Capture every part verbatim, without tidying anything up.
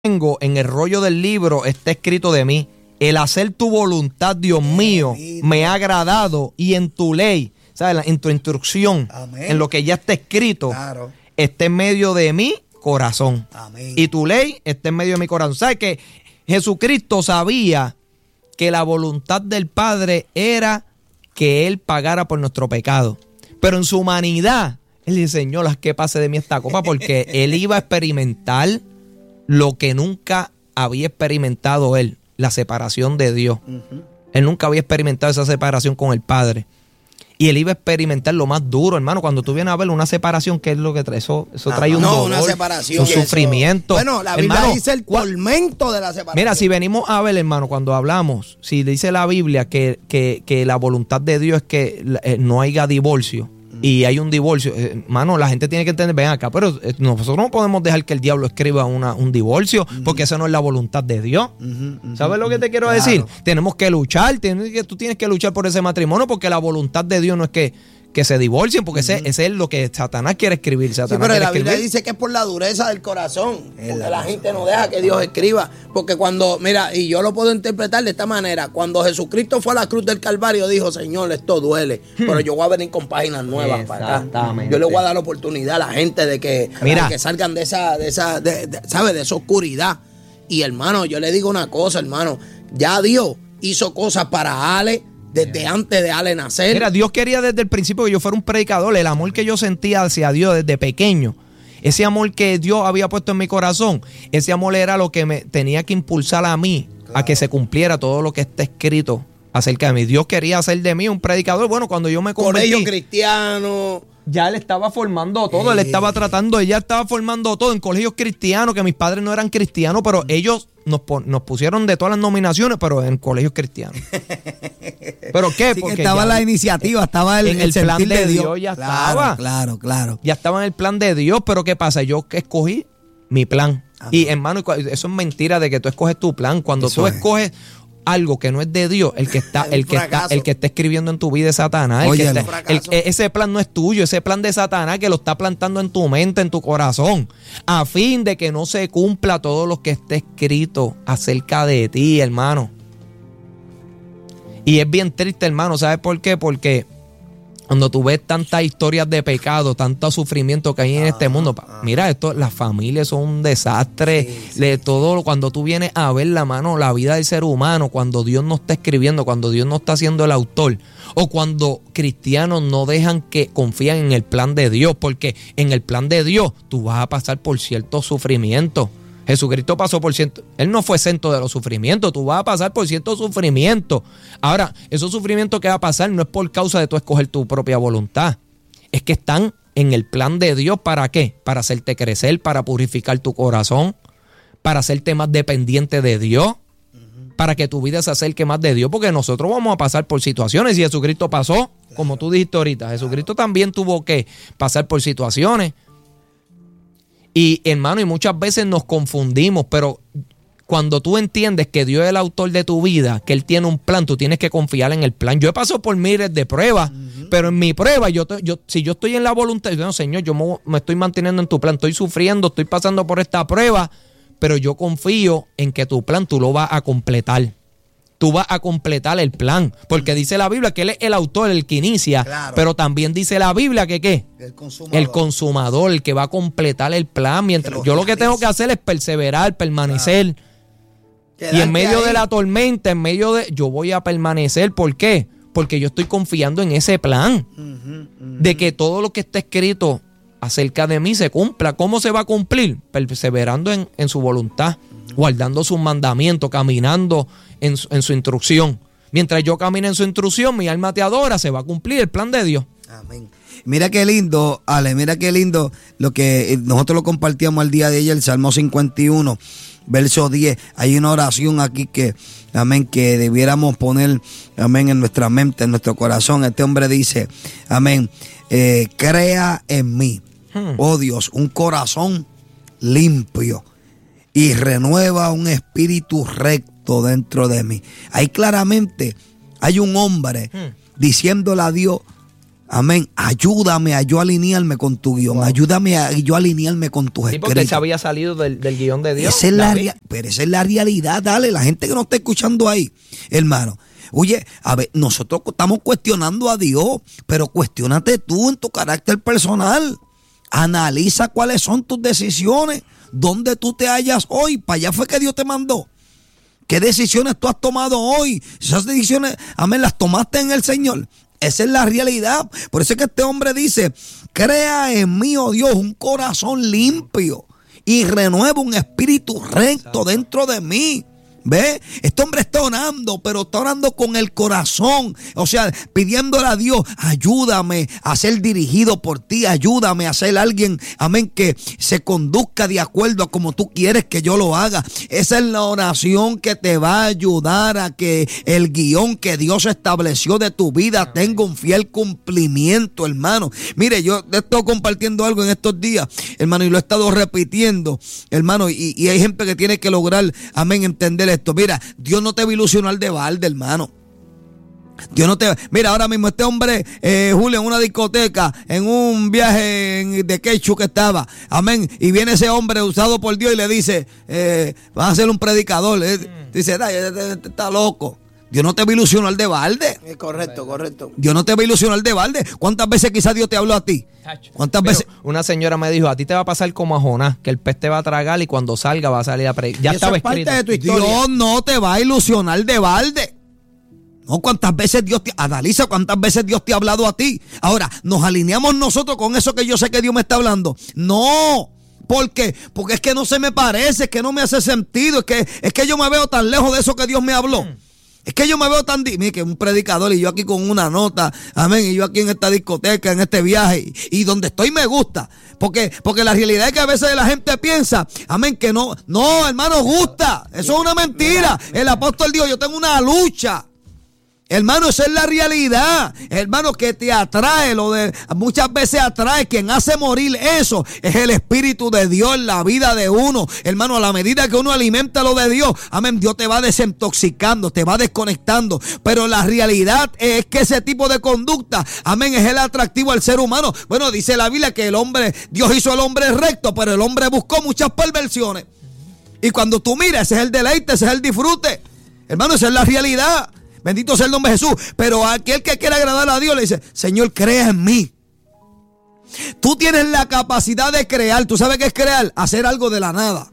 tengo en el rollo del libro está escrito de mí. El hacer tu voluntad, Dios mío, me ha agradado, y en tu ley, ¿sabes? En tu instrucción, amén, en lo que ya está escrito, claro, está en medio de mi corazón. Amén. Y tu ley está en medio de mi corazón. ¿Sabes que Jesucristo sabía que la voluntad del Padre era que Él pagara por nuestro pecado? Pero en su humanidad, Él dice, Señor, haz que pase de mí esta copa, porque Él iba a experimentar lo que nunca había experimentado Él, la separación de Dios. Uh-huh. Él nunca había experimentado esa separación con el Padre. Y Él iba a experimentar lo más duro, hermano. Cuando tú vienes a ver una separación, ¿qué es lo que trae? Eso, eso trae un no, dolor, una separación, un sufrimiento. Eso. Bueno, la Biblia hermano, dice el tormento de la separación. Mira, si venimos a ver, hermano, cuando hablamos, si dice la Biblia que, que, que la voluntad de Dios es que eh, no haya divorcio, y hay un divorcio, hermano, la gente tiene que entender, ven acá, pero nosotros no podemos dejar que el diablo escriba una, un divorcio, uh-huh, porque eso no es la voluntad de Dios. Uh-huh, uh-huh, ¿sabes lo que te quiero claro. decir? Tenemos que luchar, tienes que, tú tienes que luchar por ese matrimonio, porque la voluntad de Dios no es que, que se divorcien, porque uh-huh, ese, ese es lo que Satanás quiere escribir. Satanás sí, pero la Biblia escribir. dice que es por la dureza del corazón, porque la, la gente no deja que Dios escriba, porque cuando, mira, y yo lo puedo interpretar de esta manera, cuando Jesucristo fue a la cruz del Calvario, dijo, Señor, esto duele, hmm. pero yo voy a venir con páginas nuevas para acá. Yo le voy a dar la oportunidad a la gente de que, de que salgan de esa, de esa, de, de, ¿sabes? De esa oscuridad. Y hermano, yo le digo una cosa, hermano, ya Dios hizo cosas para Ale, desde antes de Ale nacer. Mira, Dios quería desde el principio que yo fuera un predicador. El amor que yo sentía hacia Dios desde pequeño, ese amor que Dios había puesto en mi corazón, ese amor era lo que me tenía que impulsar a mí, claro, a que se cumpliera todo lo que está escrito acerca de mí. Dios quería hacer de mí un predicador. Bueno, cuando yo me convertí, colegio cristiano, ya Él estaba formando todo, Él estaba tratando, ella estaba formando todo en colegios cristianos, que mis padres no eran cristianos, pero ellos nos, nos pusieron de todas las nominaciones, pero en colegios cristianos. ¿Pero qué? Sí, porque que estaba ya, la iniciativa, estaba el, en el, el plan de de Dios, Dios. ya claro, estaba. Claro, claro. Ya estaba en el plan de Dios, pero ¿qué pasa? Yo que escogí mi plan. Ajá. Y hermano, eso es mentira de que tú escoges tu plan. Cuando eso tú es. escoges algo que no es de Dios, el que está, el que está, el que está escribiendo en tu vida es Satanás. El que está, el, ese plan no es tuyo, ese plan de Satanás que lo está plantando en tu mente, en tu corazón, a fin de que no se cumpla todo lo que esté escrito acerca de ti, hermano. Y es bien triste, hermano, ¿sabes por qué? Porque cuando tú ves tantas historias de pecado, tanto sufrimiento que hay en ah, este mundo, ah, mira, esto, las familias son un desastre, sí, sí. de todo. Cuando tú vienes a ver la mano, la vida del ser humano, cuando Dios no está escribiendo, cuando Dios no está siendo el autor, o cuando cristianos no dejan que confían en el plan de Dios, porque en el plan de Dios tú vas a pasar por ciertos sufrimientos. Jesucristo pasó por cierto, Él no fue exento de los sufrimientos, tú vas a pasar por ciertos sufrimientos. Ahora, esos sufrimientos que va a pasar no es por causa de tú escoger tu propia voluntad, es que están en el plan de Dios. ¿Para qué? Para hacerte crecer, para purificar tu corazón, para hacerte más dependiente de Dios, uh-huh, para que tu vida se acerque más de Dios, porque nosotros vamos a pasar por situaciones y Jesucristo pasó, claro, como tú dijiste ahorita, Jesucristo claro. también tuvo que pasar por situaciones. Y hermano, y muchas veces nos confundimos, pero cuando tú entiendes que Dios es el autor de tu vida, que Él tiene un plan, tú tienes que confiar en el plan. Yo he pasado por miles de pruebas, uh-huh, pero en mi prueba, yo, yo si yo estoy en la voluntad, yo no, Señor, yo me, me estoy manteniendo en tu plan, estoy sufriendo, estoy pasando por esta prueba, pero yo confío en que tu plan tú lo vas a completar. Tú vas a completar el plan, porque dice la Biblia que Él es el autor, el que inicia, claro, pero también dice la Biblia que ¿qué? El consumador. El consumador, el que va a completar el plan. Mientras lo yo lo que tengo que hacer es perseverar, permanecer. Claro. Y en medio ahí de la tormenta, en medio de... Yo voy a permanecer, ¿por qué? Porque yo estoy confiando en ese plan, uh-huh, uh-huh, de que todo lo que está escrito acerca de mí se cumpla. ¿Cómo se va a cumplir? Perseverando en, en su voluntad, uh-huh, guardando sus mandamientos, caminando En su, en su instrucción. Mientras yo camine en su instrucción, mi alma te adora, se va a cumplir el plan de Dios. Amén. Mira qué lindo, Ale, mira qué lindo lo que nosotros lo compartíamos el día de ayer, el Salmo cincuenta y uno, verso diez. Hay una oración aquí que, amén, que debiéramos poner, amén, en nuestra mente, en nuestro corazón. Este hombre dice, amén, eh, crea en mí, hmm. oh Dios, un corazón limpio y renueva un espíritu recto dentro de mí. Ahí claramente hay un hombre hmm. diciéndole a Dios, Amén. Ayúdame a yo alinearme con tu guión. Wow. Ayúdame a yo alinearme con tus sí, escritos. Porque él se había salido del, del guión de Dios. Esa es la rea- pero esa es la realidad, dale. La gente que nos está escuchando ahí, hermano. Oye, a ver, nosotros estamos cuestionando a Dios, pero cuestiónate tú en tu carácter personal. Analiza cuáles son tus decisiones, dónde tú te hallas hoy. Para allá fue que Dios te mandó. ¿Qué decisiones tú has tomado hoy? Esas decisiones, amén, las tomaste en el Señor. Esa es la realidad. Por eso es que este hombre dice, crea en mí, oh Dios, un corazón limpio y renueva un espíritu recto dentro de mí. ¿Ve? Este hombre está orando, pero está orando con el corazón. O sea, pidiéndole a Dios, ayúdame a ser dirigido por ti, ayúdame a ser alguien, amén, que se conduzca de acuerdo a como tú quieres que yo lo haga. Esa es la oración que te va a ayudar a que el guión que Dios estableció de tu vida tenga un fiel cumplimiento, hermano. Mire, yo he estado compartiendo algo en estos días, hermano, y lo he estado repitiendo, hermano, y, y hay gente que tiene que lograr, amén, entender esto. Mira, Dios no te va a ilusionar de balde, hermano. Dios no te va. Mira, ahora mismo este hombre, eh, Julio, en una discoteca, en un viaje en, de Quechu que estaba, amén, y viene ese hombre usado por Dios y le dice, eh, vas a ser un predicador. Eh, mm. Dice, este, este está loco. Dios no te va a ilusionar de balde. Es correcto, correcto. Dios no te va a ilusionar de balde. ¿Cuántas veces quizás Dios te habló a ti? ¿Cuántas Pero veces? Una señora me dijo, a ti te va a pasar como a Jonás, que el pez te va a tragar y cuando salga va a salir a predicar. Ya estaba escrito. De tu historia. Dios no te va a ilusionar de balde. No, cuántas veces Dios te... Analiza cuántas veces Dios te ha hablado a ti. Ahora, ¿nos alineamos nosotros con eso que yo sé que Dios me está hablando? No. ¿Por qué? Porque es que no se me parece, es que no me hace sentido, es que, es que yo me veo tan lejos de eso que Dios me habló. Mm. Es que yo me veo tan... Mire, que un predicador y yo aquí con una nota, amén, y yo aquí en esta discoteca, en este viaje, y, y donde estoy me gusta. Porque, porque la realidad es que a veces la gente piensa, amén, que no, no, hermano, gusta. Eso es una mentira. El apóstol dijo, yo tengo una lucha. Hermano, esa es la realidad. Hermano, que te atrae, lo de muchas veces atrae, quien hace morir eso es el Espíritu de Dios en la vida de uno. Hermano, a la medida que uno alimenta lo de Dios, amén, Dios te va desintoxicando, te va desconectando. Pero la realidad es que ese tipo de conducta, amén, es el atractivo al ser humano. Bueno, dice la Biblia que el hombre, Dios hizo al hombre recto, pero el hombre buscó muchas perversiones. Y cuando tú miras, ese es el deleite, ese es el disfrute. Hermano, esa es la realidad. Bendito sea el nombre de Jesús. Pero aquel que quiere agradar a Dios le dice, Señor, crea en mí. Tú tienes la capacidad de crear. ¿Tú sabes qué es crear? Hacer algo de la nada.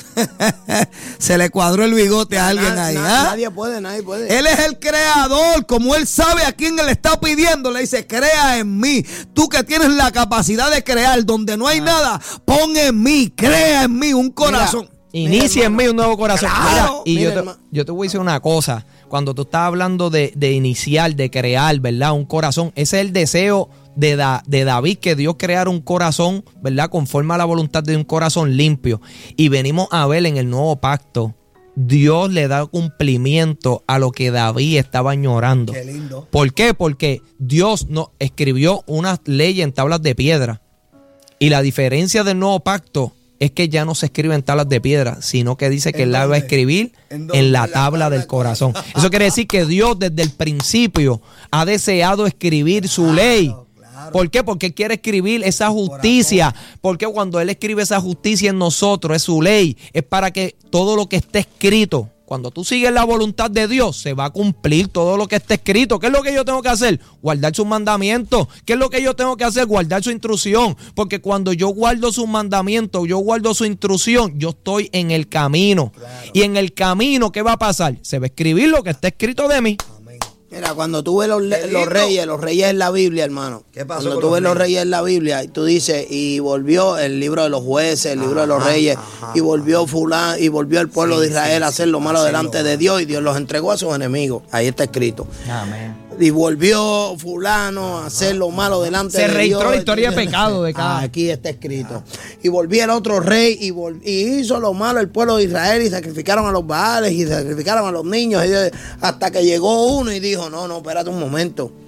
Se le cuadró el bigote a alguien ahí. Na, ¿ah? Nadie puede, nadie puede. Él es el creador. Como él sabe a quién le está pidiendo, le dice, crea en mí. Tú que tienes la capacidad de crear donde no hay nada, pon en mí, crea en mí un corazón. Mira, inicia en mí un nuevo corazón. Claro. Mira, y Mira, yo, te, yo te voy a decir una cosa. Cuando tú estás hablando de, de iniciar, de crear, ¿verdad? Un corazón. Ese es el deseo de, da, de David, que Dios creara un corazón, ¿verdad? Conforme a la voluntad de un corazón limpio. Y venimos a ver en el nuevo pacto, Dios le da cumplimiento a lo que David estaba añorando. Qué lindo. ¿Por qué? Porque Dios no, escribió unas leyes en tablas de piedra. Y la diferencia del nuevo pacto es que ya no se escribe en tablas de piedra, sino que dice que él la va a escribir en, en la tabla del corazón. Eso quiere decir que Dios desde el principio ha deseado escribir su ley. ¿Por qué? Porque Él quiere escribir esa justicia. Porque cuando Él escribe esa justicia en nosotros, es su ley. Es para que todo lo que esté escrito, cuando tú sigues la voluntad de Dios, se va a cumplir todo lo que esté escrito. ¿Qué es lo que yo tengo que hacer? Guardar sus mandamientos. ¿Qué es lo que yo tengo que hacer? Guardar su instrucción. Porque cuando yo guardo sus mandamientos, yo guardo su instrucción, yo estoy en el camino. Claro. Y en el camino, ¿qué va a pasar? Se va a escribir lo que está escrito de mí. Mira, cuando tú ves los, los reyes, los reyes en la Biblia, hermano. ¿Qué pasó? Cuando tú ves los reyes en la Biblia y tú dices, y volvió el libro de los jueces, el libro ajá, de los reyes, ajá, y volvió fulán, y volvió el pueblo sí, de Israel sí, a hacer lo malo delante de Dios, y Dios los entregó a sus enemigos. Ahí está escrito. Amén. Y volvió fulano a hacer lo malo delante Se de Dios. Se registró la historia de pecado de cada. Aquí está escrito. Y volvió el otro rey y, vol- y hizo lo malo el pueblo de Israel y sacrificaron a los baales y sacrificaron a los niños. Y hasta que llegó uno y dijo, no, no, espérate un momento.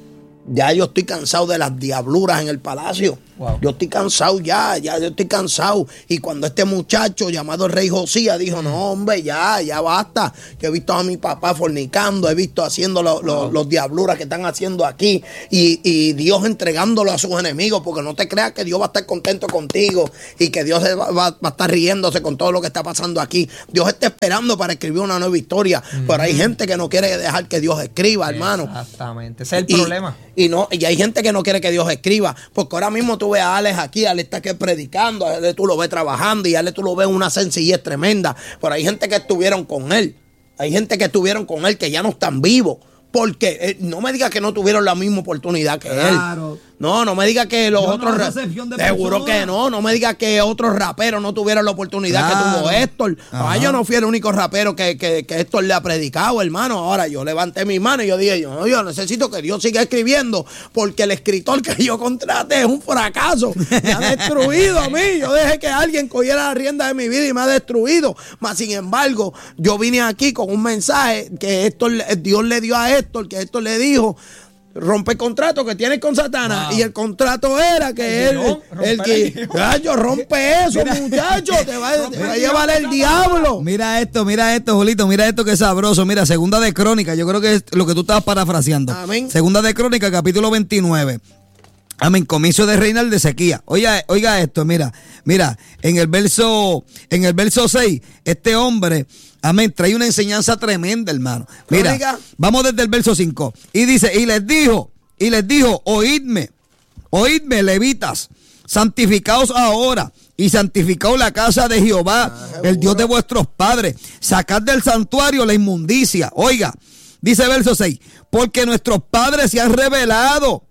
Ya yo estoy cansado de las diabluras en el palacio. Wow. Yo estoy cansado ya, ya yo estoy cansado. Y cuando este muchacho llamado el rey Josías dijo, no hombre, ya, ya basta. Yo he visto a mi papá fornicando, he visto haciendo lo, lo, wow. los diabluras que están haciendo aquí. Y, y Dios entregándolo a sus enemigos, porque no te creas que Dios va a estar contento contigo y que Dios va, va, va a estar riéndose con todo lo que está pasando aquí. Dios está esperando para escribir una nueva historia. Mm-hmm. Pero hay gente que no quiere dejar que Dios escriba, hermano. Exactamente, ese es el y, problema. Y, no, y hay gente que no quiere que Dios escriba, porque ahora mismo tú ves a Alex aquí, Alex está aquí predicando, a Alex tú lo ves trabajando y a Alex tú lo ves una sencillez tremenda, pero hay gente que estuvieron con él, hay gente que estuvieron con él que ya no están vivos, porque eh, no me digas que no tuvieron la misma oportunidad que claro. él. No, no me digas que los Yo otros no seguro persona. que no, no me digas que otros raperos no tuvieron la oportunidad claro. que tuvo Héctor. Ah, yo no fui el único rapero que, que, que Héctor le ha predicado, hermano. Ahora yo levanté mi mano y yo dije, yo, yo necesito que Dios siga escribiendo, porque el escritor que yo contraté es un fracaso. Me ha destruido a mí. Yo dejé que alguien cogiera la rienda de mi vida y me ha destruido. Mas sin embargo, yo vine aquí con un mensaje que Héctor, Dios le dio a Héctor, que Héctor le dijo, rompe el contrato que tienes con Satanás. Wow. Y el contrato era que él, el que, yo rompe eso, muchacho, te va, te va a llevar el diablo. Mira esto, mira esto, Julito, mira esto que es sabroso. Mira, Segunda de Crónica, yo creo que es lo que tú estabas parafraseando. Amén. Segunda de Crónica, capítulo veintinueve. Amén, comienzo de reinar de sequía. Oiga, oiga esto, mira, mira, en el verso, en el verso seis, este hombre, amén, trae una enseñanza tremenda, hermano. Mira, Crónica. Vamos desde el verso cinco. Y dice, y les dijo, y les dijo, oídme, oídme, levitas, santificaos ahora, y santificaos la casa de Jehová, ah, el Dios de vuestros padres. Sacad del santuario la inmundicia. Oiga, dice verso seis, porque nuestros padres se han rebelado,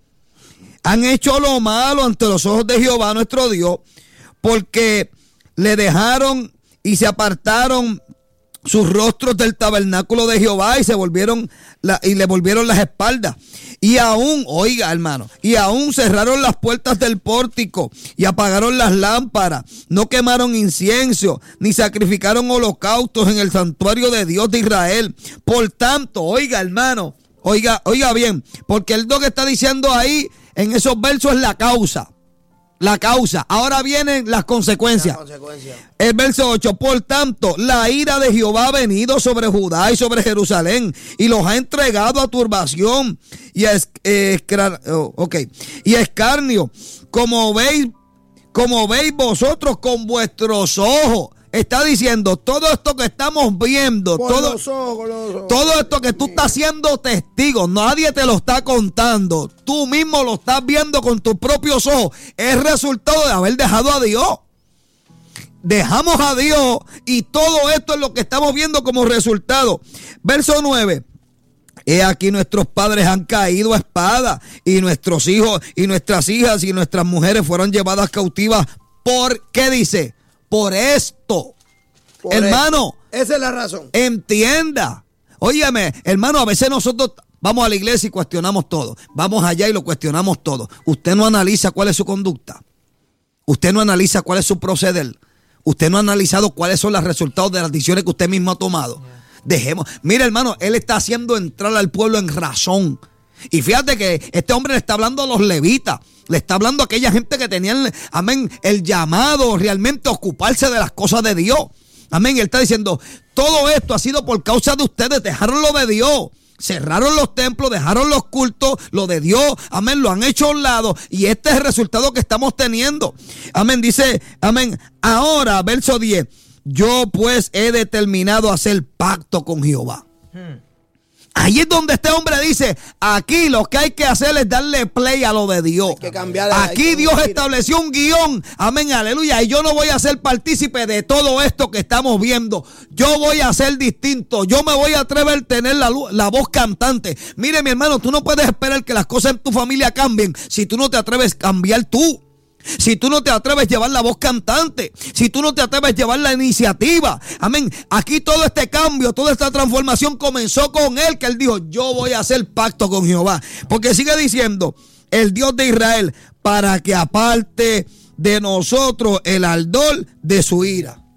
han hecho lo malo ante los ojos de Jehová nuestro Dios, porque le dejaron y se apartaron sus rostros del tabernáculo de Jehová y se volvieron la, y le volvieron las espaldas. Y aún, oiga hermano, y aún cerraron las puertas del pórtico y apagaron las lámparas, no quemaron incienso, ni sacrificaron holocaustos en el santuario de Dios de Israel. Por tanto, oiga hermano, oiga, oiga bien, porque el Dios que está diciendo ahí en esos versos es la causa. La causa. Ahora vienen las consecuencias. La consecuencia. El verso ocho. Por tanto, la ira de Jehová ha venido sobre Judá y sobre Jerusalén y los ha entregado a turbación y a, es, eh, oh, okay, y a escarnio, como veis, como veis vosotros con vuestros ojos. Está diciendo, todo esto que estamos viendo, todo, los ojos, los ojos. todo esto que tú estás siendo testigo, nadie te lo está contando, tú mismo lo estás viendo con tus propios ojos, es resultado de haber dejado a Dios. Dejamos a Dios y todo esto es lo que estamos viendo como resultado. Verso nueve. He aquí nuestros padres han caído a espada y nuestros hijos y nuestras hijas y nuestras mujeres fueron llevadas cautivas. ¿Por qué dice? Por esto, Por hermano, esto. Esa es la razón. Entienda. Óyeme, hermano, a veces nosotros vamos a la iglesia y cuestionamos todo. Vamos allá y lo cuestionamos todo. Usted no analiza cuál es su conducta. Usted no analiza cuál es su proceder. Usted no ha analizado cuáles son los resultados de las decisiones que usted mismo ha tomado. Dejemos. Mira, hermano, él está haciendo entrar al pueblo en razón. Y fíjate que este hombre le está hablando a los levitas. Le está hablando a aquella gente que tenían, amén, el llamado realmente a ocuparse de las cosas de Dios. Amén. Él está diciendo, todo esto ha sido por causa de ustedes. Dejaron lo de Dios. Cerraron los templos, dejaron los cultos, lo de Dios, amén, lo han hecho a un lado. Y este es el resultado que estamos teniendo. Amén. Dice, amén. Ahora, verso diez. Yo pues he determinado hacer pacto con Jehová. Hmm. Ahí es donde este hombre dice, aquí lo que hay que hacer es darle play a lo de Dios. Hay que cambiar, aquí hay que Dios estableció un guión, amén, aleluya, y yo no voy a ser partícipe de todo esto que estamos viendo. Yo voy a ser distinto, yo me voy a atrever a tener la, la voz cantante. Mire, mi hermano, tú no puedes esperar que las cosas en tu familia cambien si tú no te atreves a cambiar tú. Si tú no te atreves a llevar la voz cantante, si tú no te atreves a llevar la iniciativa, amén. Aquí todo este cambio, toda esta transformación comenzó con él, que él dijo, yo voy a hacer pacto con Jehová. Porque sigue diciendo, el Dios de Israel, para que aparte de nosotros el ardor de su ira.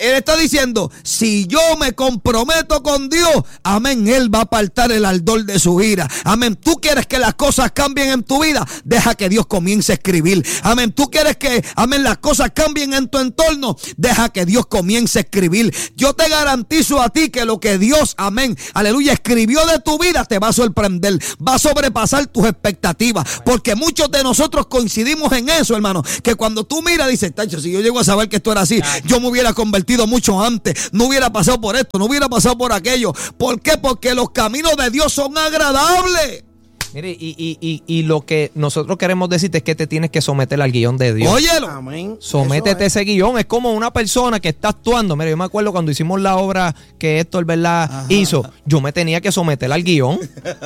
Él está diciendo, si yo me comprometo con Dios, amén, Él va a apartar el ardor de su ira. Amén, tú quieres que las cosas cambien en tu vida, deja que Dios comience a escribir. Amén, tú quieres que, amén, las cosas cambien en tu entorno, deja que Dios comience a escribir. Yo te garantizo a ti que lo que Dios, amén, aleluya, escribió de tu vida te va a sorprender, va a sobrepasar tus expectativas, porque muchos de nosotros coincidimos en eso, hermano, que cuando tú miras, dices, tacho, si yo llego a saber que esto era así, yo me hubiera convertido mucho antes, no hubiera pasado por esto, no hubiera pasado por aquello. ¿Por qué? Porque los caminos de Dios son agradables. Mire, y, y, y, y lo que nosotros queremos decirte es que te tienes que someter al guión de Dios. Óyelo. Amén. Sométete a ese guión. Es como una persona que está actuando. Mira, yo me acuerdo cuando hicimos la obra que Héctor, ¿verdad? Ajá. hizo. Yo me tenía que someter al guión.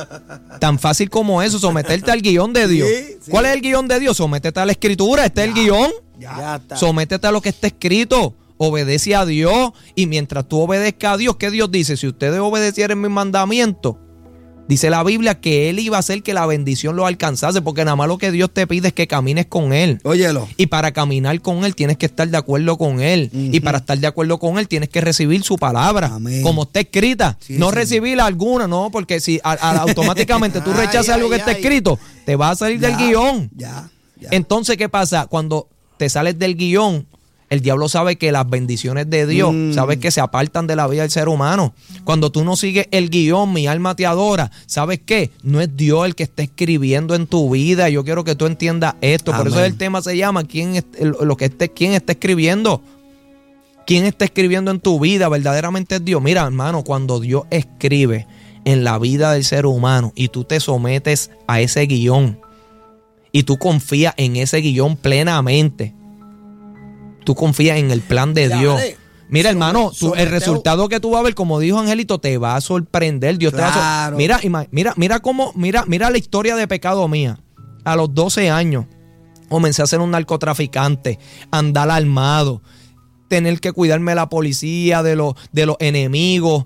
Tan fácil como eso, someterte al guión de Dios. Sí, sí. ¿Cuál es el guión de Dios? Sométete a la escritura. Este es el guión. Ya, ya está. Sométete a lo que está escrito. Obedece a Dios. Y mientras tú obedezcas a Dios, ¿qué Dios dice? Si ustedes obedecieran mis mandamientos, dice la Biblia que Él iba a hacer que la bendición lo alcanzase, porque nada más lo que Dios te pide es que camines con Él. Óyelo. Y para caminar con Él tienes que estar de acuerdo con Él. Uh-huh. Y para estar de acuerdo con Él tienes que recibir su palabra. Amén. Como está escrita. Sí, no sí. recibir alguna, no, porque si a, a, automáticamente tú rechazas ay, algo ay, que ay. está escrito, te vas a salir ya, del guión. Ya, ya. Entonces, ¿qué pasa? Cuando te sales del guión, el diablo sabe que las bendiciones de Dios, mm. sabes que se apartan de la vida del ser humano. Cuando tú no sigues el guión, mi alma te adora. ¿Sabes qué? No es Dios el que está escribiendo en tu vida. Yo quiero que tú entiendas esto. Amén. Por eso el tema se llama ¿quién, es, lo que esté, ¿quién está escribiendo? ¿Quién está escribiendo en tu vida? Verdaderamente es Dios. Mira, hermano, cuando Dios escribe en la vida del ser humano y tú te sometes a ese guión y tú confías en ese guión plenamente, tú confías en el plan de Dios. Dale. Mira, hermano, tú, el resultado que tú vas a ver, como dijo Angelito, te va a sorprender. Dios claro. te va a sor... Mira, mira, mira cómo, mira, mira la historia de pecado mía. A los doce años comencé a ser un narcotraficante, andar armado, tener que cuidarme de la policía, de los, de los enemigos,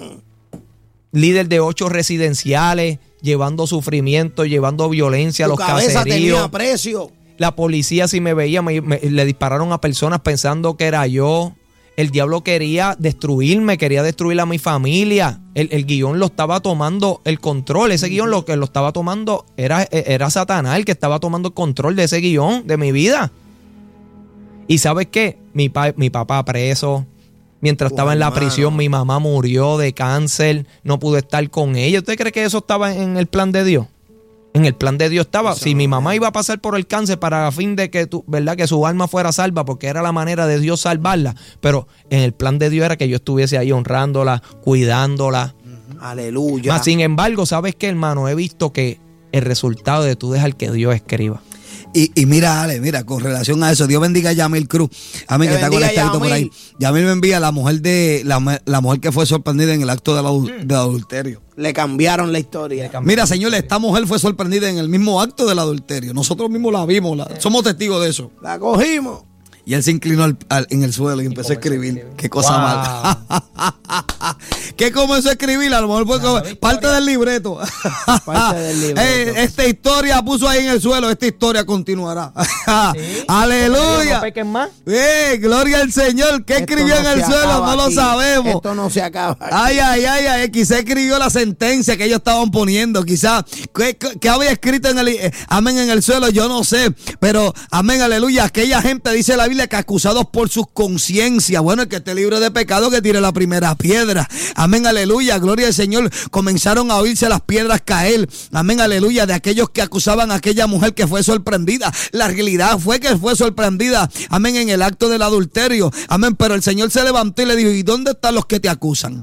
líder de ocho residenciales, llevando sufrimiento, llevando violencia a los caseríos. Tenía precio. La policía, si me veía, me, me, le dispararon a personas pensando que era yo. El diablo quería destruirme, quería destruir a mi familia. El, el guión lo estaba tomando el control. Ese guión lo que lo estaba tomando era, era Satanás, el que estaba tomando el control de ese guión, de mi vida. ¿Y sabes qué? Mi, pa, mi papá preso. Mientras estaba en la prisión, mi mamá murió de cáncer. No pude estar con ella. ¿Usted cree que eso estaba en el plan de Dios? En el plan de Dios estaba, eso si mi mamá iba a pasar por el cáncer para a fin de que tu, verdad que su alma fuera salva, porque era la manera de Dios salvarla, pero en el plan de Dios era que yo estuviese ahí honrándola, cuidándola. Uh-huh. Aleluya. Mas, sin embargo, ¿sabes qué, hermano? He visto que el resultado de tú dejar que Dios escriba. Y, y mira, Ale, mira, con relación a eso, Dios bendiga a Yamil Cruz. Amén, que está conectadito por ahí. Yamil me envía la mujer de la, la mujer que fue sorprendida en el acto del adu, de adulterio. Le cambiaron la historia. Cambiaron mira, señores, esta mujer fue sorprendida en el mismo acto del adulterio. Nosotros mismos la vimos, la, somos testigos de eso. La cogimos. Y él se inclinó al, al, en el suelo y empezó y a escribir. escribir. Qué cosa wow. mala. ¿Qué comenzó a escribir? A lo mejor fue como, parte del libreto. Parte del libreto. Eh, esta historia puso ahí en el suelo. Esta historia continuará. ¿Sí? Aleluya. No pequen más. Eh, gloria al Señor. ¿Qué Esto escribió no en el suelo? No lo sabemos. Esto no se acaba. Aquí. Ay, ay, ay, ay. Quizá escribió la sentencia que ellos estaban poniendo. Quizá. ¿Qué, qué había escrito en el, eh, amén, en el suelo? Yo no sé. Pero, amén, aleluya. Aquella gente, dice la Biblia, que acusados por sus conciencias, bueno, el que esté libre de pecado que tire la primera piedra, amén, aleluya, gloria al Señor, comenzaron a oírse las piedras caer, amén, aleluya, de aquellos que acusaban a aquella mujer que fue sorprendida. La realidad fue que fue sorprendida, amén, en el acto del adulterio, amén, pero el Señor se levantó y le dijo, ¿y dónde están los que te acusan?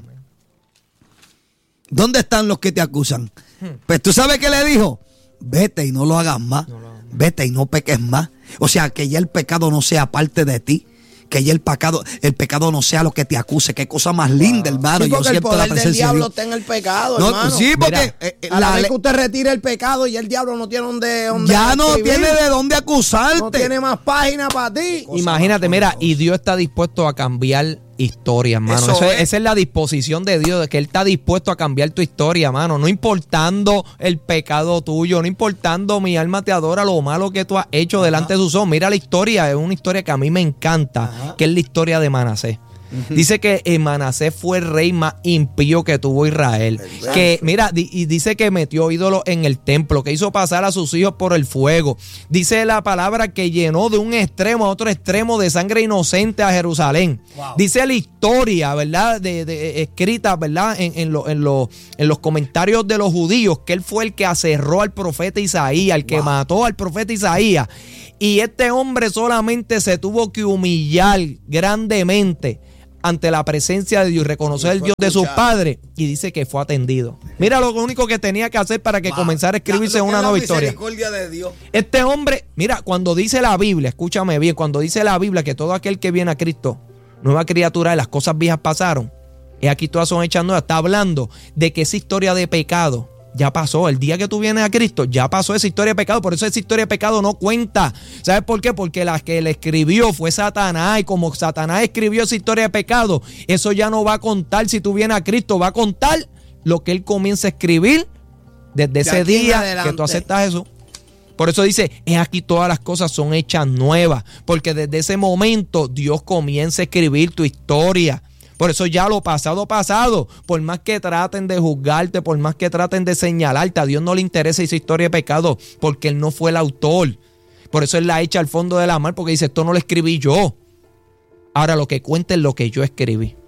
¿Dónde están los que te acusan? Pues tú sabes qué le dijo, vete y no lo hagas más, no lo hagas. Vete y no peques más. O sea, que ya el pecado no sea parte de ti. Que ya el pecado, el pecado no sea lo que te acuse. Qué cosa más linda, wow. hermano. Sí, porque yo el poder la del diablo está en el pecado, no, hermano. Sí, porque eh, a la, la vez que usted retire el pecado y el diablo no tiene donde, donde ya no escribir. Tiene de dónde acusarte. No tiene más páginas para ti. Cosa Imagínate, mira, cosa. Y Dios está dispuesto a cambiar historia, hermano. Eso Eso es. Esa es la disposición de Dios, de que Él está dispuesto a cambiar tu historia, hermano. No importando el pecado tuyo, no importando mi alma te adora lo malo que tú has hecho Ajá. delante de sus ojos. Mira la historia, es una historia que a mí me encanta, Ajá. que es la historia de Manasés. Uh-huh. Dice que Manasés fue el rey más impío que tuvo Israel. Exacto. Que, mira, di, y dice que metió ídolos en el templo, que hizo pasar a sus hijos por el fuego. Dice la palabra que llenó de un extremo a otro extremo de sangre inocente a Jerusalén. Wow. Dice la historia, ¿verdad? De, de, escrita, ¿verdad? En, en, lo, en, lo, en los comentarios de los judíos, que él fue el que aserró al profeta Isaías, el que wow. mató al profeta Isaías. Y este hombre solamente se tuvo que humillar grandemente ante la presencia de Dios y reconocer el Dios de sus padres, y dice que fue atendido. Mira lo único que tenía que hacer para que wow. comenzara a escribirse una nueva historia. De Dios. Este hombre, mira, cuando dice la Biblia, escúchame bien, cuando dice la Biblia que todo aquel que viene a Cristo, nueva criatura, de las cosas viejas pasaron, y aquí todas son hechas nuevas, está hablando de que esa historia de pecado ya pasó. El día que tú vienes a Cristo, ya pasó esa historia de pecado. Por eso esa historia de pecado no cuenta. ¿Sabes por qué? Porque la que le escribió fue Satanás. Y como Satanás escribió esa historia de pecado, eso ya no va a contar si tú vienes a Cristo. Va a contar lo que él comienza a escribir desde ese día que tú aceptas eso. Por eso dice, es aquí todas las cosas son hechas nuevas. Porque desde ese momento Dios comienza a escribir tu historia. Por eso ya lo pasado, pasado, por más que traten de juzgarte, por más que traten de señalarte, a Dios no le interesa esa historia de pecado, porque Él no fue el autor. Por eso Él la echa al fondo de la mar, porque dice, esto no lo escribí yo. Ahora lo que cuenta es lo que yo escribí.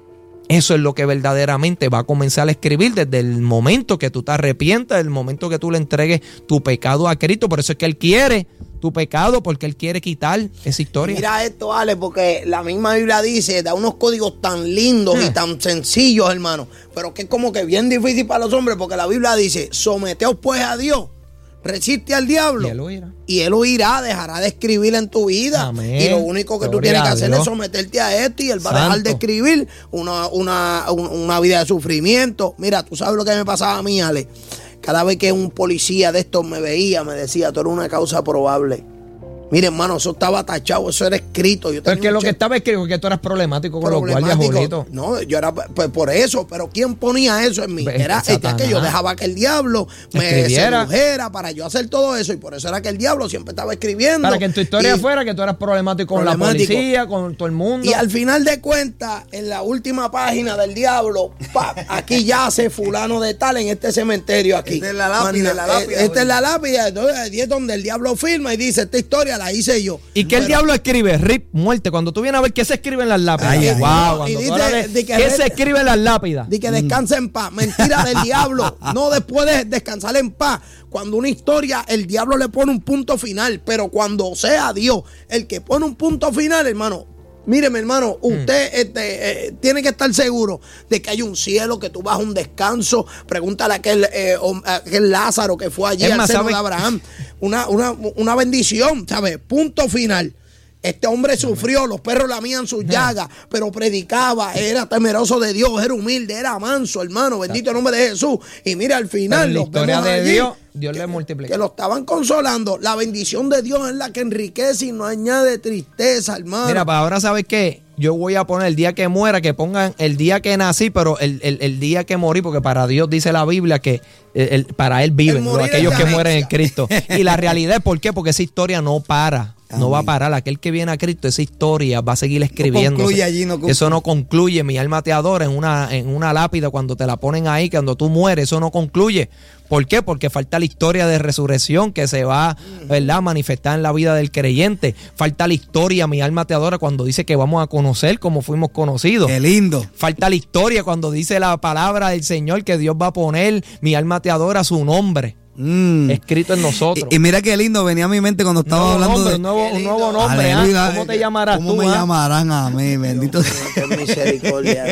Eso es lo que verdaderamente va a comenzar a escribir desde el momento que tú te arrepientas, desde el momento que tú le entregues tu pecado a Cristo. Por eso es que Él quiere tu pecado, porque Él quiere quitar esa historia. Mira esto, Ale, porque la misma Biblia dice, da unos códigos tan lindos hmm. y tan sencillos, hermano, pero que es como que bien difícil para los hombres, porque la Biblia dice, someteos pues a Dios, resiste al diablo, y él oirá, y él oirá, dejará de escribir en tu vida. Amén. Y lo único que Gloria tú tienes que hacer es someterte a esto, y él va Santo. a dejar de escribir una, una, una vida de sufrimiento. Mira, tú sabes lo que me pasaba a mí, Ale. Cada vez que un policía de estos me veía, me decía, tú eres una causa probable. Mire, hermano, eso estaba tachado, eso era escrito. Yo Porque lo que estaba escrito es que tú eras problemático con problemático. Los guardias, Julito. No, yo era pues, por eso, pero ¿quién ponía eso en mí? Era, era que yo dejaba que el diablo me sedujera para yo hacer todo eso, y por eso era que el diablo siempre estaba escribiendo. Para que en tu historia y, fuera que tú eras problemático con problemático. la policía, con todo el mundo. Y al final de cuentas, en la última página del diablo, pa, aquí yace fulano de tal en este cementerio aquí. Esta es la lápida. La lápida esta es la lápida, entonces es donde el diablo firma y dice, esta historia la hice yo. ¿Y qué el diablo escribe? Rip, muerte. Cuando tú vienes a ver qué se escribe en las lápidas. Ay, ay, wow, no, y dice, ves, de que ¿qué re, se escribe en las lápidas? De que descansa en paz. Mentira del diablo. No después de descansar en paz. Cuando una historia, el diablo le pone un punto final. Pero cuando sea Dios el que pone un punto final, hermano, míreme, hermano, usted mm. este, eh, tiene que estar seguro de que hay un cielo, que tú vas a un descanso. Pregúntale a aquel, eh, a aquel Lázaro que fue allí es al más, seno ¿sabe? de Abraham. Una, una, una bendición, ¿sabes? Punto final. Este hombre sufrió, los perros lamían sus llagas, pero predicaba, era temeroso de Dios, era humilde, era manso, hermano, bendito el nombre de Jesús. Y mira, al final, la historia de allí, Dios, Dios le multiplica. Que lo estaban consolando. La bendición de Dios es la que enriquece y no añade tristeza, hermano. Mira, para ahora, ¿sabes qué? Yo voy a poner el día que muera, que pongan el día que nací, pero el, el, el día que morí, porque para Dios dice la Biblia que el, el, para Él viven ¿no? aquellos que mueren en Cristo. Y la realidad es, ¿por qué? Porque esa historia no para. No va a parar. Aquel que viene a Cristo, esa historia va a seguir escribiendo. No concluye allí, no concluye. Eso no concluye. Mi alma te adora en una, en una lápida cuando te la ponen ahí, cuando tú mueres, eso no concluye. ¿Por qué? Porque falta la historia de resurrección que se va, ¿verdad?, a manifestar en la vida del creyente. Falta la historia, mi alma te adora, cuando dice que vamos a conocer como fuimos conocidos. ¡Qué lindo! Falta la historia cuando dice la palabra del Señor que Dios va a poner, mi alma te adora, su nombre. Mm. Escrito en nosotros. Y, y mira qué lindo, venía a mi mente cuando estaba nuevo hablando nombre, de un nuevo, un nuevo nombre. ¿Ah? ¿Cómo te llamarás ¿Cómo tú? me ¿ah? llamarán a mí? Bendito sea. Misericordia.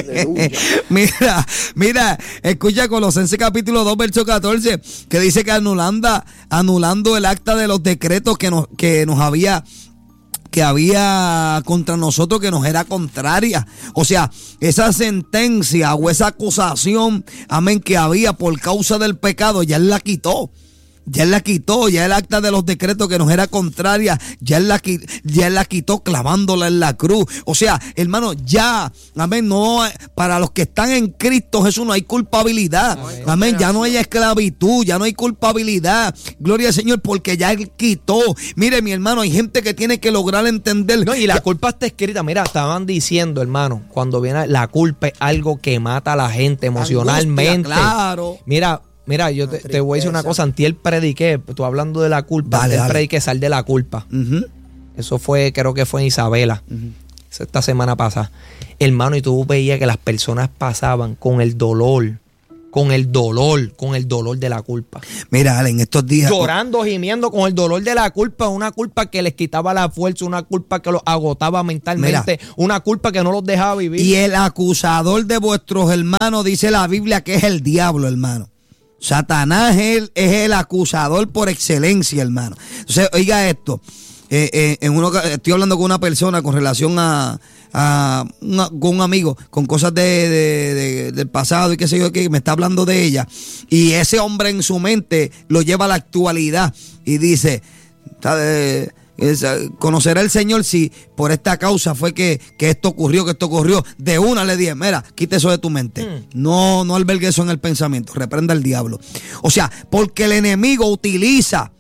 Mira, mira, escucha Colosenses capítulo dos, verso catorce, que dice que anulando, anulando el acta de los decretos que nos, que nos había que había contra nosotros, que nos era contraria. O sea, esa sentencia o esa acusación, amén, que había por causa del pecado, ya Él la quitó. ya Él la quitó, ya el acta de los decretos que nos era contraria, ya Él la, ya él la quitó clavándola en la cruz. O sea, hermano, ya, amén, no, para los que están en Cristo Jesús no hay culpabilidad, amén, amén, ya no hay esclavitud, ya no hay culpabilidad, gloria al Señor, porque ya Él quitó. Mire, mi hermano, hay gente que tiene que lograr entender. No, y la culpa está escrita, mira, estaban diciendo, hermano, cuando viene la culpa es algo que mata a la gente emocionalmente. Angustia, claro. Mira, Mira, yo te, te voy a decir una cosa. Antier prediqué, tú hablando de la culpa, dale, antier dale. prediqué sal de la culpa. Uh-huh. Eso fue, creo que fue en Isabela, uh-huh. esta semana pasada. Hermano, y tú veías que las personas pasaban con el dolor, con el dolor, con el dolor de la culpa. Mira, Ale, en estos días... Llorando, gimiendo con el dolor de la culpa, una culpa que les quitaba la fuerza, una culpa que los agotaba mentalmente, mira, una culpa que no los dejaba vivir. Y el acusador de vuestros hermanos, dice la Biblia, que es el diablo, hermano. Satanás es el, es el acusador por excelencia, hermano. Entonces, oiga esto. Eh, eh, en uno, estoy hablando con una persona con relación a, a una, con un amigo, con cosas de, de, de, del pasado y qué sé yo, que me está hablando de ella. Y ese hombre en su mente lo lleva a la actualidad y dice, ¿sabe? Es, conocerá el Señor si por esta causa fue que, que esto ocurrió, que esto ocurrió. De una le dije, mira, quita eso de tu mente. Mm. No, no albergue eso en el pensamiento. Reprenda al diablo. O sea, porque el enemigo utiliza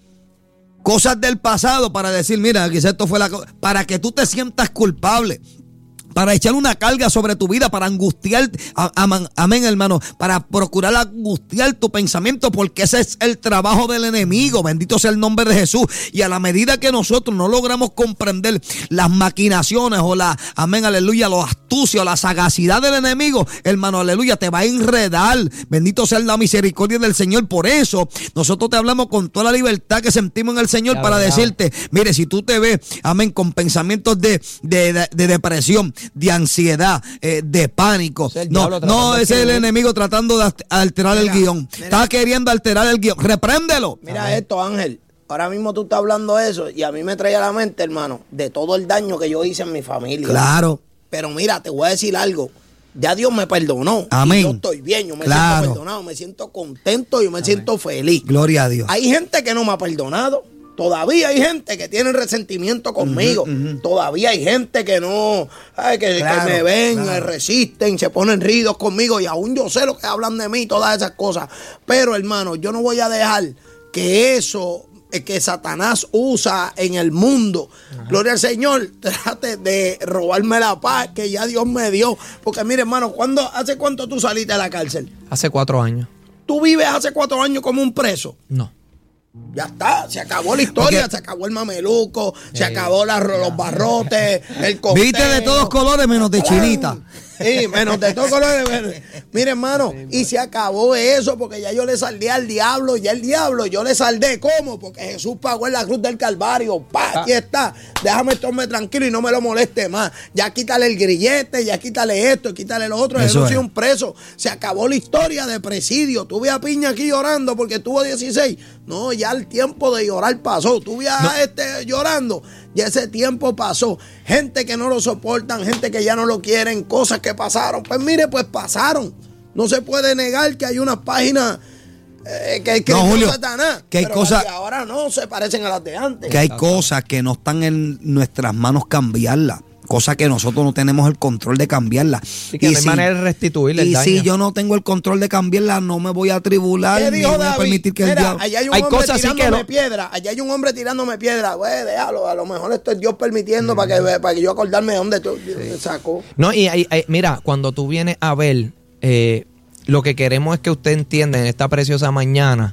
cosas del pasado para decir, mira, quizás esto fue la cosa, para que tú te sientas culpable, para echar una carga sobre tu vida, para angustiar, amén, amén, hermano, para procurar angustiar tu pensamiento, porque ese es el trabajo del enemigo. Bendito sea el nombre de Jesús. Y a la medida que nosotros no logramos comprender las maquinaciones o la, amén, aleluya, la astucia o la sagacidad del enemigo, hermano, aleluya, te va a enredar. Bendito sea la misericordia del Señor. Por eso nosotros te hablamos con toda la libertad que sentimos en el Señor, ya, para verdad, decirte, mire, si tú te ves, amén, con pensamientos de, de, de, de depresión, de ansiedad, eh, de pánico. No, no, ese es el enemigo tratando de alterar mira, el guión. Mira. Está queriendo alterar el guión. Repréndelo. Mira Amén. Esto, Ángel. Ahora mismo tú estás hablando de eso y a mí me trae a la mente, hermano, de todo el daño que yo hice en mi familia. Claro. Pero mira, te voy a decir algo. Ya Dios me perdonó. Amén. Y yo estoy bien, yo me claro. siento perdonado, me siento contento, yo me Amén. Siento feliz. Gloria a Dios. Hay gente que no me ha perdonado. Todavía hay gente que tiene resentimiento conmigo. Uh-huh, uh-huh. Todavía hay gente que no, ay, que, claro, que me ven, claro. me resisten, se ponen ridos conmigo y aún yo sé lo que hablan de mí, todas esas cosas. Pero, hermano, yo no voy a dejar que eso que Satanás usa en el mundo, uh-huh. gloria al Señor, trate de robarme la paz que ya Dios me dio. Porque, mire, hermano, ¿cuándo, ¿hace cuánto tú saliste de la cárcel? Hace cuatro años. ¿Tú vives hace cuatro años como un preso? No. Ya está, se acabó la historia, okay. se acabó el mameluco, eh, se acabó la, los barrotes, el conteo. Viste de todos colores menos de chinita. Sí, menos de todos colores. Mire, hermano, y se acabó eso porque ya yo le saldé al diablo, ya el diablo, yo le saldé. ¿Cómo? Porque Jesús pagó en la cruz del Calvario. Pa, aquí está. Déjame estarme tranquilo y no me lo moleste más. Ya quítale el grillete, ya quítale esto, quítale lo otro. Yo no soy un preso. Se acabó la historia de presidio. Tuve a Piña aquí llorando porque tuvo dieciséis. No, ya el tiempo de llorar pasó. Tuve a no. este llorando. Ya ese tiempo pasó. Gente que no lo soportan, gente que ya no lo quieren, cosas que pasaron. Pues mire, pues pasaron. No se puede negar que hay unas páginas eh, que escribió no, Julio, Satanás. Que hay pero cosas que ahora no se parecen a las de antes. Que hay cosas que no están en nuestras manos cambiarlas. Cosa que nosotros no tenemos el control de cambiarla. Y que y no hay si, manera de restituirle el y daño. si yo no tengo el control de cambiarla, no me voy a tribular ni voy a permitir que Mira, el diablo... allá hay un hay hombre cosas tirándome que no... piedra. Allá hay un hombre tirándome piedra. Güey, déjalo. A lo mejor esto es Dios permitiendo mm. para, que, para que yo acordarme de dónde tú sí. sacó. No, y hay, hay, mira, cuando tú vienes a ver, eh, lo que queremos es que usted entienda en esta preciosa mañana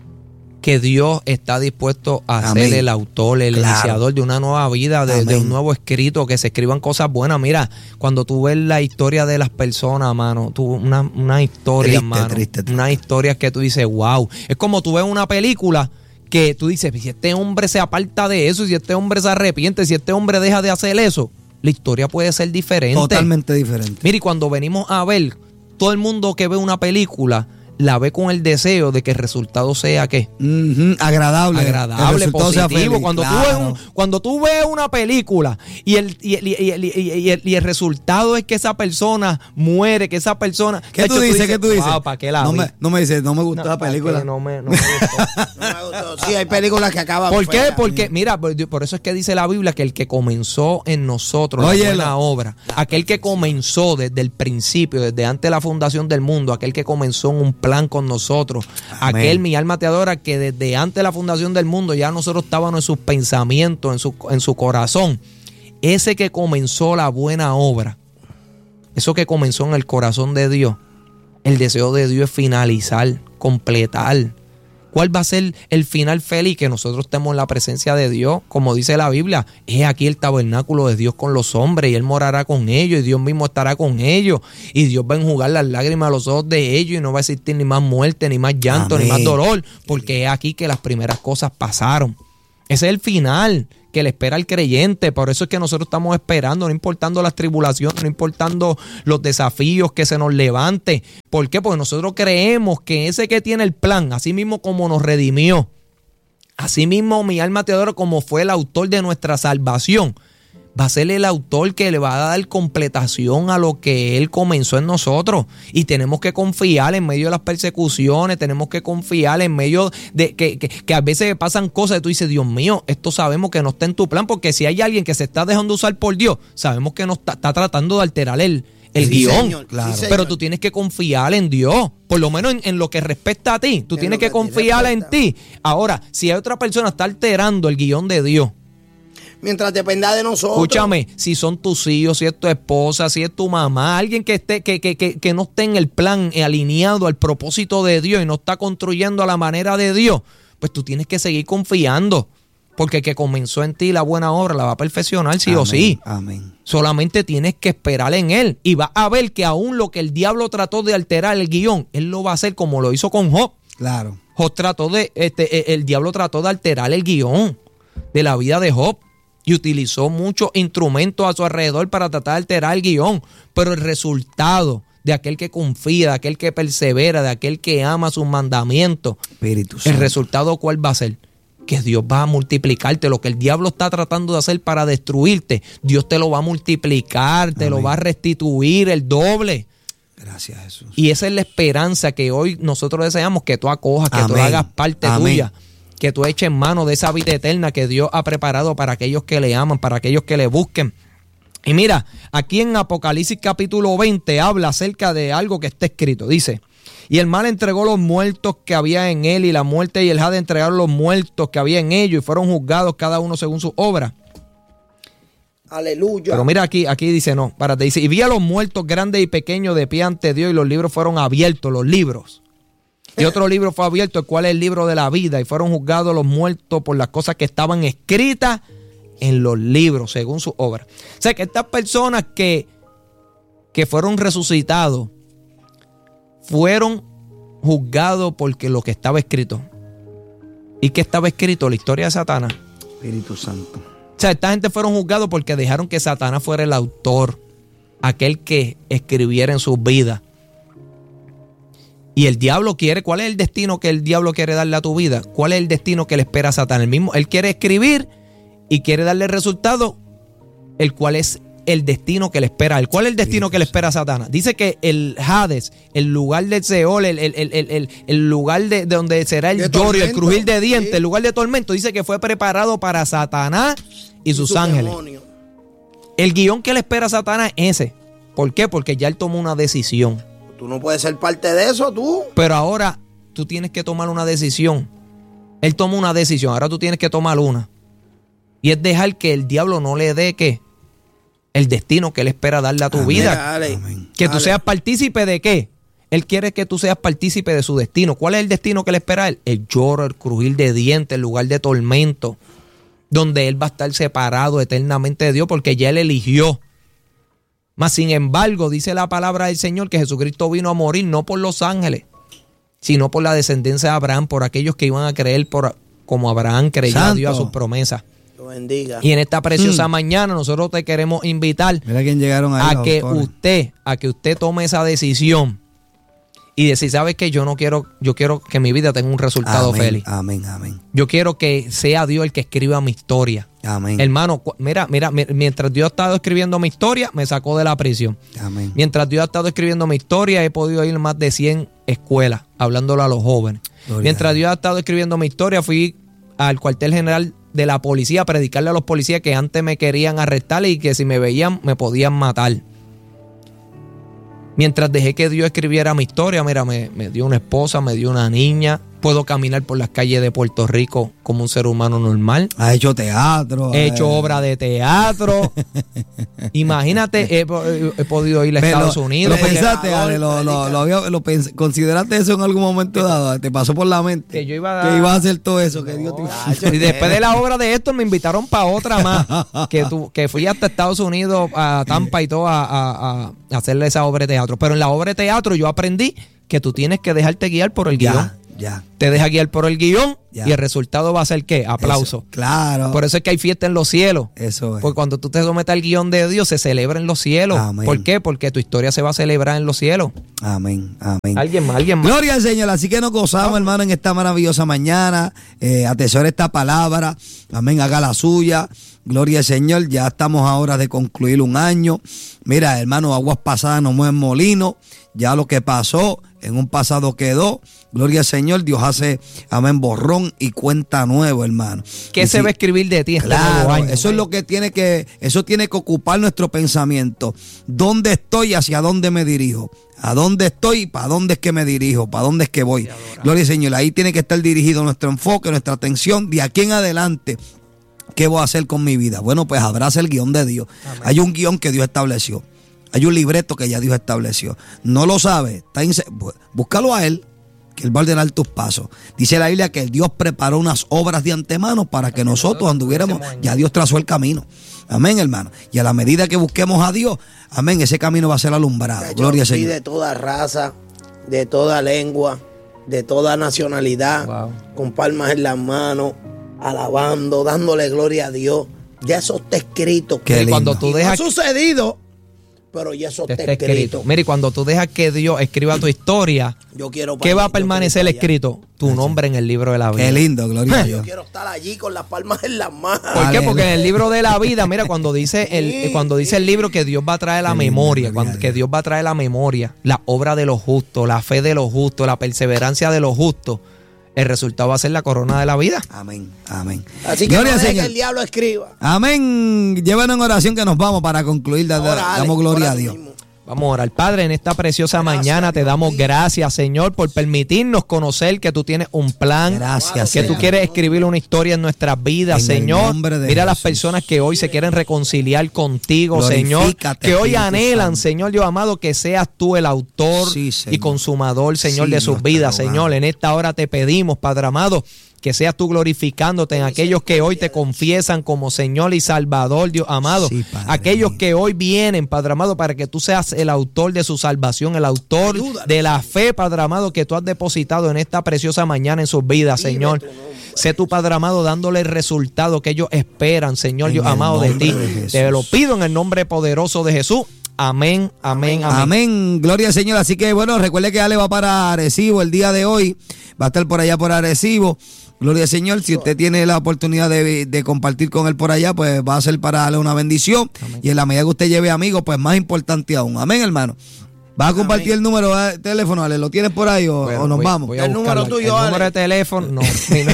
que Dios está dispuesto a Amén. Ser el autor, el claro. iniciador de una nueva vida, de, de un nuevo escrito, que se escriban cosas buenas. Mira, cuando tú ves la historia de las personas, mano, tú, una, una historia, triste, mano, triste, triste. Una historia que tú dices, wow. Es como tú ves una película que tú dices, si este hombre se aparta de eso, si este hombre se arrepiente, si este hombre deja de hacer eso, la historia puede ser diferente. Totalmente diferente. Mira, y cuando venimos a ver, todo el mundo que ve una película, la ve con el deseo de que el resultado sea ¿qué? Uh-huh, agradable. Agradable, positivo. Cuando, claro. tú ves un, cuando tú ves una película y el, y, el, y, el, y, el, y, el, y el resultado es que esa persona muere, que esa persona... ¿Qué tú dices? ¿Qué tú dices? Wow, ¿para qué la no, vi? me, no me dices, no me gustó no, la película. No me, no me gustó. No me gustó. Sí, hay películas que acaban ¿Por fuera. qué? Porque, mira, por, por eso es que dice la Biblia que el que comenzó en nosotros Oye, la buena lo. obra, aquel que comenzó desde el principio, desde antes de la fundación del mundo, aquel que comenzó en un plan con nosotros, Amén. aquel, mi alma te adora, que desde antes de la fundación del mundo ya nosotros estábamos en sus pensamientos, en su, en su corazón. Ese que comenzó la buena obra, eso que comenzó en el corazón de Dios, el deseo de Dios es finalizar, completar. ¿Cuál va a ser el final feliz? Que nosotros estemos en la presencia de Dios. Como dice la Biblia, es aquí el tabernáculo de Dios con los hombres y Él morará con ellos y Dios mismo estará con ellos y Dios va a enjugar las lágrimas a los ojos de ellos y no va a existir ni más muerte, ni más llanto, Amén. ni más dolor, porque es aquí que las primeras cosas pasaron. Ese es el final que le espera al creyente. Por eso es que nosotros estamos esperando, no importando las tribulaciones, no importando los desafíos que se nos levante. ¿Por qué? Porque nosotros creemos que ese que tiene el plan, así mismo como nos redimió, así mismo mi alma te adora, como fue el autor de nuestra salvación, va a ser el autor que le va a dar completación a lo que Él comenzó en nosotros. Y tenemos que confiar en medio de las persecuciones, tenemos que confiar en medio de que, que, que a veces pasan cosas y tú dices, Dios mío, esto sabemos que no está en tu plan, porque si hay alguien que se está dejando usar por Dios, sabemos que no está, está tratando de alterar el, el sí, guión. Señor, claro. sí, Pero tú tienes que confiar en Dios, por lo menos en, en lo que respecta a ti. Tú en tienes que, que confiar en ti. Ahora, si hay otra persona que está alterando el guión de Dios, mientras dependa de nosotros. Escúchame, si son tus hijos, si es tu esposa, si es tu mamá, alguien que esté, que, que, que, que no esté en el plan alineado al propósito de Dios y no está construyendo a la manera de Dios, pues tú tienes que seguir confiando. Porque el que comenzó en ti la buena obra la va a perfeccionar sí Amén, o sí. Amén. Solamente tienes que esperar en Él. Y vas a ver que aún lo que el diablo trató de alterar el guión, Él lo va a hacer como lo hizo con Job. Claro. Job trató de, este, el diablo trató de alterar el guión de la vida de Job. Y utilizó muchos instrumentos a su alrededor para tratar de alterar el guión. Pero el resultado de aquel que confía, de aquel que persevera, de aquel que ama sus mandamientos, Espíritu el Santo. resultado ¿cuál va a ser? Que Dios va a multiplicarte. Lo que el diablo está tratando de hacer para destruirte, Dios te lo va a multiplicar, te Amén. Lo va a restituir el doble. Gracias, Jesús. Y esa es la esperanza que hoy nosotros deseamos que tú acojas, que Amén. Tú hagas parte Amén. Tuya. Que tú eches mano de esa vida eterna que Dios ha preparado para aquellos que le aman, para aquellos que le busquen. Y mira, aquí en Apocalipsis capítulo veinte habla acerca de algo que está escrito. Dice, y el mal entregó los muertos que había en él, y la muerte y el Hades entregaron los muertos que había en ellos, y fueron juzgados cada uno según su obra. Aleluya. Pero mira aquí, aquí dice, no, párate, dice, y vi a los muertos grandes y pequeños de pie ante Dios, y los libros fueron abiertos, los libros. Y otro libro fue abierto, el cual es el libro de la vida, y fueron juzgados los muertos por las cosas que estaban escritas en los libros, según su obra. O sea, que estas personas que, que fueron resucitados, fueron juzgados porque lo que estaba escrito. ¿Y qué estaba escrito? La historia de Satanás. Espíritu Santo. O sea, esta gente fueron juzgados porque dejaron que Satanás fuera el autor, aquel que escribiera en sus vidas. Y el diablo quiere, ¿cuál es el destino que el diablo quiere darle a tu vida? ¿Cuál es el destino que le espera a Satanás? El mismo, él quiere escribir y quiere darle resultado, el cual es el destino que le espera. ¿El cuál es el destino que le espera a Satanás? Dice que el Hades, el lugar del Seol, el, el, el, el, el lugar de, de donde será el lloro y el crujir de dientes, sí. El lugar de tormento, dice que fue preparado para Satanás y, y sus, sus ángeles. Demonios. El guión que le espera a Satanás es ese. ¿Por qué? Porque ya él tomó una decisión. Tú no puedes ser parte de eso, tú. Pero ahora tú tienes que tomar una decisión. Él tomó una decisión, ahora tú tienes que tomar una. Y es dejar que el diablo no le dé, ¿qué? El destino que él espera darle a tu Amén. Vida. Dale. Que Dale. Tú seas partícipe de ¿qué? Él quiere que tú seas partícipe de su destino. ¿Cuál es el destino que le espera a él? El lloro, el crujir de dientes, el lugar de tormento, donde él va a estar separado eternamente de Dios porque ya él eligió. Mas sin embargo, dice la palabra del Señor que Jesucristo vino a morir no por los ángeles, sino por la descendencia de Abraham, por aquellos que iban a creer por, como Abraham creyó a Dios a sus promesas. Bendiga. Y en esta preciosa mm. mañana nosotros te queremos invitar Mira quién llegaron ahí, a que usted, a que usted tome esa decisión y decir, ¿sabes qué? Yo no quiero, yo quiero que mi vida tenga un resultado amén, feliz. Amén, amén. Yo quiero que sea Dios el que escriba mi historia. Amén. Hermano, mira, mira, mientras Dios ha estado escribiendo mi historia, me sacó de la prisión. Amén. Mientras Dios ha estado escribiendo mi historia, he podido ir a más de cien escuelas, hablándolo a los jóvenes. Gloria mientras Dios ha estado escribiendo mi historia, fui al cuartel general de la policía a predicarle a los policías que antes me querían arrestar y que si me veían me podían matar. Mientras dejé que Dios escribiera mi historia, mira, me, me dio una esposa, me dio una niña. Puedo caminar por las calles de Puerto Rico como un ser humano normal. Ha hecho teatro. He hecho obra de teatro. Imagínate, he, he podido ir a Pero, Estados Unidos. ¿Lo pensaste, Ale? ¿Lo, lo, lo, había, lo pens- ¿Consideraste eso en algún momento dado? ¿Te pasó por la mente? Que yo iba a, que iba a hacer todo eso. No, que Dios te... Y después de la obra de esto me invitaron para otra más. que, tu, que fui hasta Estados Unidos, a Tampa y todo, a, a, a hacerle esa obra de teatro. Pero en la obra de teatro yo aprendí que tú tienes que dejarte guiar por el ya. guión. Ya. Te deja guiar por el guión ya. y el resultado va a ser ¿qué? Aplauso. Eso, claro. Por eso es que hay fiesta en los cielos. Eso es. Porque cuando tú te sometes al guión de Dios, se celebra en los cielos. Amén. ¿Por qué? Porque tu historia se va a celebrar en los cielos. Amén, amén. Alguien más, alguien más. Gloria al Señor. Así que nos gozamos, hermano, en esta maravillosa mañana. Eh, atesore esta palabra. Amén, haga la suya. Gloria al Señor. Ya estamos a horas de concluir un año. Mira, hermano, aguas pasadas no mueven molino. Ya lo que pasó en un pasado quedó. Gloria al Señor, Dios hace, amén, borrón y cuenta nuevo, hermano. ¿Qué y se si, va a escribir de ti este claro, nuevo año? Eso es lo que tiene que, eso tiene que ocupar nuestro pensamiento. ¿Dónde estoy? ¿Hacia dónde me dirijo? ¿A dónde estoy? ¿Para dónde es que me dirijo? ¿Para dónde es que voy? Gloria al Señor, ahí tiene que estar dirigido nuestro enfoque, nuestra atención. De aquí en adelante, ¿qué voy a hacer con mi vida? Bueno, pues abraza el guión de Dios. Amén. Hay un guión que Dios estableció. Hay un libreto que ya Dios estableció. No lo sabe, está inse- búscalo a Él, que Él va a ordenar tus pasos. Dice la Biblia que el Dios preparó unas obras de antemano para que nosotros anduviéramos. Ya Dios trazó el camino. Amén, hermano. Y a la medida que busquemos a Dios, amén, ese camino va a ser alumbrado. Yo Gloria al Señor. de toda raza, de toda lengua, de toda nacionalidad, wow. Con palmas en las manos, alabando, dándole gloria a Dios. Ya eso está escrito. Que cuando tú dejas... No ha sucedido, pero ya eso está, está escrito. escrito. Mire, cuando tú dejas que Dios escriba tu historia, yo quiero ¿qué va a permanecer escrito? Tu nombre en el libro de la vida. Qué lindo, gloria a Dios. Yo quiero estar allí con las palmas en las manos. ¿Por qué? Porque en el libro de la vida, mira, cuando dice el, sí, cuando dice el libro que Dios va a traer la memoria, lindo, cuando, que Dios va a traer la memoria, la obra de los justos, la fe de los justos, la perseverancia de los justos, el resultado va a ser la corona de la vida. Amén, amén. Así que gloria no deje que el diablo escriba. Amén. Llévanos en oración que nos vamos para concluir. Ahora, damos Ale, gloria a Dios. Mismo. Vamos a orar. Padre, en esta preciosa gracias, mañana te damos gracias, Señor, por permitirnos conocer que tú tienes un plan. Gracias, que Señor. Tú quieres escribir una historia en nuestras vidas, en Señor. Mira a las personas que hoy se quieren reconciliar contigo, Señor. Que hoy anhelan, Señor, Dios amado, que seas tú el autor sí, y consumador, Señor, sí, de sus vidas, Señor. En esta hora te pedimos, Padre amado, que seas tú glorificándote en aquellos que hoy te confiesan como Señor y Salvador, Dios amado. Sí, aquellos que hoy vienen, Padre amado, para que tú seas el autor de su salvación, el autor Ayúdale. de la fe, Padre amado, que tú has depositado en esta preciosa mañana en sus vidas, Señor. Sé tu Padre amado dándole el resultado que ellos esperan, Señor, en Dios amado, de ti. De te lo pido en el nombre poderoso de Jesús. Amén, amén, amén. Amén, gloria al Señor. Así que bueno, recuerde que Ale va para Arecibo el día de hoy. Va a estar por allá por Arecibo. Gloria al Señor, si usted tiene la oportunidad de, de compartir con él por allá, pues va a ser para darle una bendición. Amén. Y en la medida que usted lleve amigos, pues más importante aún. Amén, hermano. ¿Vas a compartir Amén. el número de teléfono, Ale? ¿Lo tienes por ahí o, bueno, o nos voy, vamos? Voy a el número tuyo, El Ale. número de teléfono, no.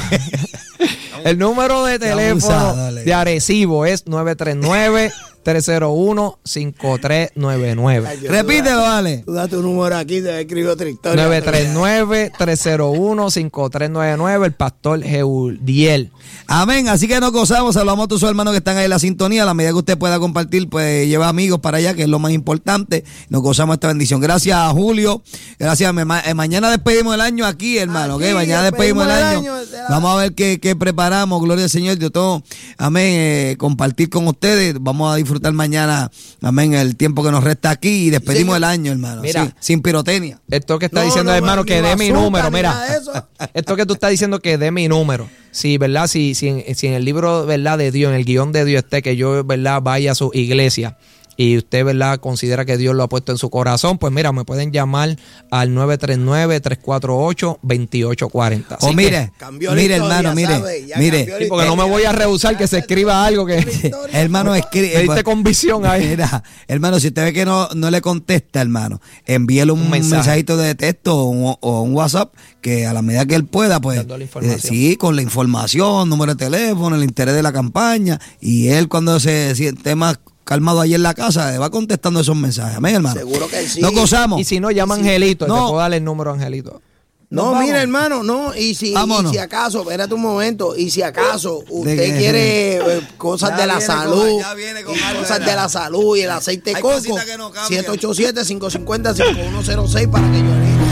El número de teléfono de Arecibo es nueve tres nueve, tres cero uno, cinco tres nueve nueve. Repítelo, vale. Tú das tu número aquí, te escribo otra historia. nueve tres nueve, tres cero uno, cinco tres nueve nueve, el pastor Jeudiel. Amén. Así que nos gozamos. Saludamos a todos sus hermanos que están ahí en la sintonía. A la medida que usted pueda compartir, pues lleva amigos para allá, que es lo más importante. Nos gozamos esta bendición. Gracias a Julio. Gracias. Ma mañana despedimos el año aquí, hermano. Aquí, ¿okay? Mañana despedimos, despedimos el año. año. Vamos a ver qué, qué preparamos. Gloria al Señor. Yo todo, amén. Eh, compartir con ustedes. Vamos a disfrutar mañana, amén, el tiempo que nos resta aquí y despedimos sí, el año, hermano. Mira, sí, sin pirotecnia. Esto que está no, diciendo, no, hermano, que dé mi número. Mira, esto que tú estás diciendo, que dé mi número. Sí, ¿verdad? Si, si, en, si en el libro, ¿verdad?, de Dios, en el guión de Dios esté que yo, ¿verdad?, vaya a su iglesia y usted, ¿verdad?, considera que Dios lo ha puesto en su corazón, pues mira, me pueden llamar al nueve tres nueve, tres cuatro ocho, dos ocho cuatro cero. O mire, mire, hermano, mire, mire. Sí, porque no me voy a rehusar que se escriba algo que... Hermano, escribe. Me diste con visión ahí. Mira, hermano, si usted ve que no, no le contesta, hermano, envíele un, un mensaje. mensajito de texto o un, o un WhatsApp que a la medida que él pueda, pues, eh, sí, con la información, número de teléfono, el interés de la campaña, y él cuando se siente más calmado ahí en la casa, va contestando esos mensajes. Amén, hermano. Seguro que sí. Nos gozamos. Y si no, llama a Angelito. No. Te puedo darle el número a Angelito. No, no mira, hermano, no. Y si, y si acaso, espérate un momento, y si acaso usted ¿De quiere eh, cosas de la salud, con, con cosas de la salud y el aceite de coco, no siete ocho siete, cinco cinco cero, cinco uno cero seis para que yo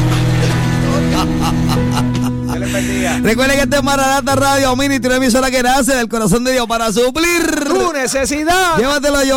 Recuerden que este es Maranata Radio Ministry, una emisora que nace del corazón de Dios para suplir tu necesidad. Llévatelo yo.